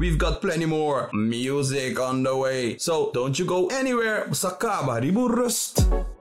we've got plenty more music on the way. So don't you go anywhere. Sa Kaba Ribu Rust.